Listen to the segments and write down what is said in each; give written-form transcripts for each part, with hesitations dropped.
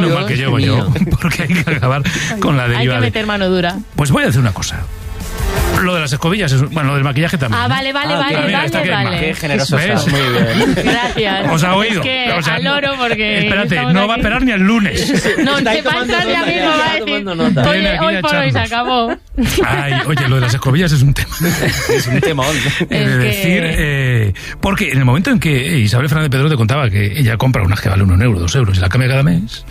Menos mal que llego yo, porque hay que acabar con la deriva. Hay que meter mano dura. Pues voy a decir una cosa. Lo de las escobillas, lo del maquillaje también. Ah, vale. Qué generoso. Muy bien. Gracias. ¿Os ha oído? Es que al oro, porque... Espérate, no va a esperar ni el lunes. No, se va a entrar ya mismo, va a decir... Oye, hoy por hoy se acabó. Ay, oye, lo de las escobillas es un tema. Es un temón. Decir, porque en el momento en que Isabel Fernández Pedro te contaba que ella compra unas que valen 1 euro, 2 euros y la cambia cada mes...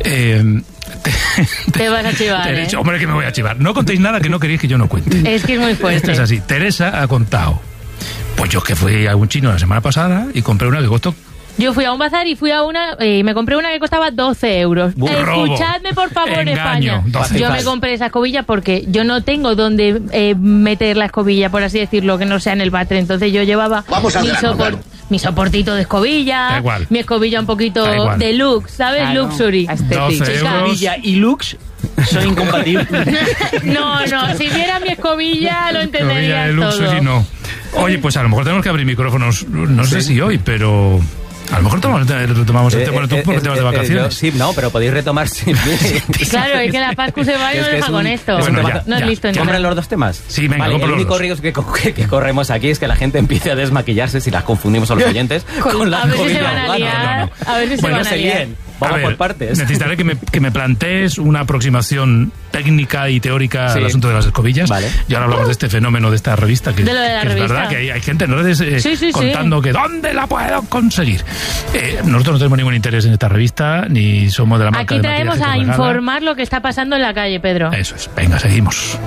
Te vas a chivar, he dicho, hombre, que me voy a chivar. No contéis nada que no queréis que yo no cuente. Es que es muy fuerte. Esto es así. Teresa ha contado. Pues yo que fui a un chino la semana pasada y compré una que costó... Yo fui a un bazar y fui a una y me compré una que costaba 12 euros. Escuchadme, por favor, Engaño, España. 12. Yo me compré esa escobilla porque yo no tengo donde meter la escobilla, por así decirlo, que no sea en el váter. Entonces yo llevaba mi soportito de escobilla, mi escobilla un poquito deluxe, ¿sabes? Claro. Luxury. Escobilla y lux son incompatibles. No, si viera mi escobilla lo entenderías todo. Luxury no. Oye, pues a lo mejor tenemos que abrir micrófonos, no sé si hoy, pero... A lo mejor retomamos el tema porque te vas de vacaciones. Sí, no, pero podéis retomar. Claro, es que la Pascu se va y nos deja con esto. Bueno, no es listo. ¿Compran los dos temas? Sí, venga, vale, el único riesgo que corremos aquí es que la gente empiece a desmaquillarse si las confundimos a los oyentes con la A ver si se van a liar. A ver si se van a liar. Vamos por partes. Necesitaré que me plantees una aproximación técnica y teórica al asunto de las escobillas. Vale. Y ahora hablamos de este fenómeno, de esta revista, que, de lo de la revista. Es verdad que hay gente en redes contando que ¿dónde la puedo conseguir? Nosotros no tenemos ningún interés en esta revista, ni somos de la marca Aquí de traemos a informar lo que está pasando en la calle, Pedro. Eso es. Venga, seguimos.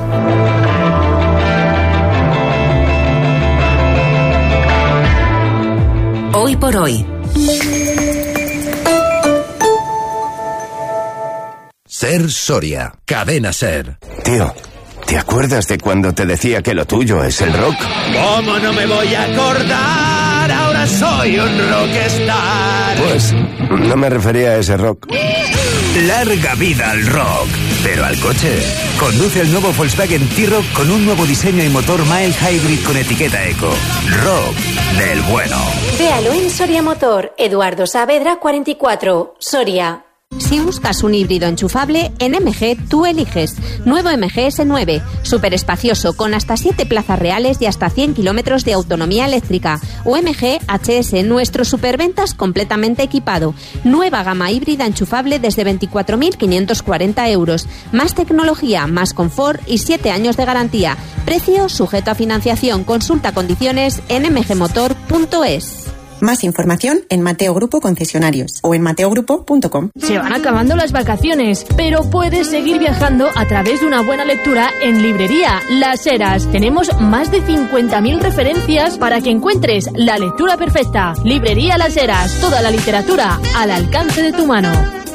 Hoy por hoy. Ser Soria, Cadena Ser. Tío, ¿te acuerdas de cuando te decía que lo tuyo es el rock? ¿Cómo no me voy a acordar? Ahora soy un rockstar. Pues no me refería a ese rock. Larga vida al rock, pero al coche. Conduce el nuevo Volkswagen T-Roc con un nuevo diseño y motor mild hybrid con etiqueta eco. Rock del bueno. Véalo en Soria Motor, Eduardo Saavedra 44, Soria. Si buscas un híbrido enchufable, en MG tú eliges. Nuevo MG S9, súper espacioso, con hasta 7 plazas reales y hasta 100 kilómetros de autonomía eléctrica. O MG HS, nuestro superventas completamente equipado. Nueva gama híbrida enchufable desde 24.540 euros. Más tecnología, más confort y 7 años de garantía. Precio sujeto a financiación. Consulta condiciones en mgmotor.es. Más información en Mateo Grupo Concesionarios o en mateogrupo.com. Se van acabando las vacaciones, pero puedes seguir viajando a través de una buena lectura en Librería Las Heras. Tenemos más de 50.000 referencias para que encuentres la lectura perfecta. Librería Las Heras, toda la literatura al alcance de tu mano.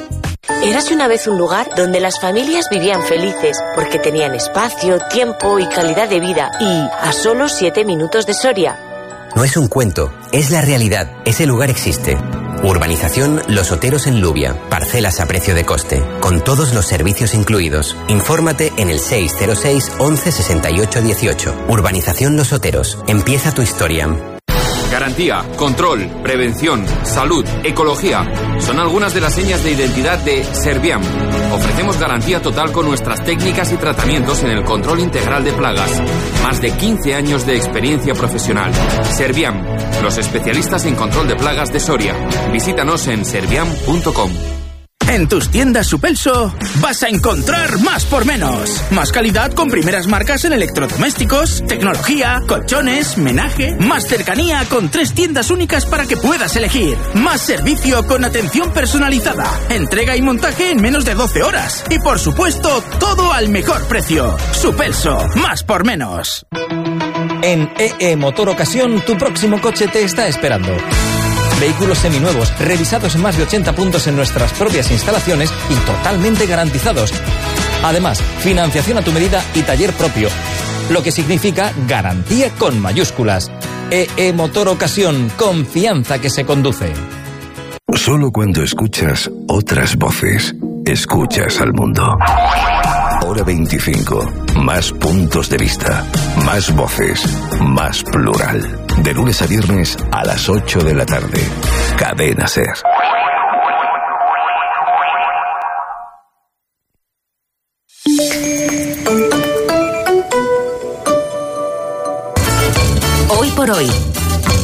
Érase una vez un lugar donde las familias vivían felices porque tenían espacio, tiempo y calidad de vida, y a solo 7 minutos de Soria. No es un cuento, es la realidad. Ese lugar existe. Urbanización Los Oteros en Lubia. Parcelas a precio de coste, con todos los servicios incluidos. Infórmate en el 606 11 68 18. Urbanización Los Oteros. Empieza tu historia. Garantía, control, prevención, salud, ecología. Son algunas de las señas de identidad de Serviam. Ofrecemos garantía total con nuestras técnicas y tratamientos en el control integral de plagas. Más de 15 años de experiencia profesional. Serviam, los especialistas en control de plagas de Soria. Visítanos en serviam.com. En tus tiendas Supelso vas a encontrar más por menos. Más calidad con primeras marcas en electrodomésticos, tecnología, colchones, menaje. Más cercanía con 3 tiendas únicas para que puedas elegir. Más servicio con atención personalizada. Entrega y montaje en menos de 12 horas. Y por supuesto, todo al mejor precio. Supelso, más por menos. En EE Motor Ocasión, tu próximo coche te está esperando. Vehículos seminuevos, revisados en más de 80 puntos en nuestras propias instalaciones y totalmente garantizados. Además, financiación a tu medida y taller propio, lo que significa garantía con mayúsculas. EE Motor Ocasión, confianza que se conduce. Solo cuando escuchas otras voces, escuchas al mundo. Hora 25. Más puntos de vista. Más voces. Más plural. De lunes a viernes a las 8 de la tarde. Cadena Ser. Hoy por hoy.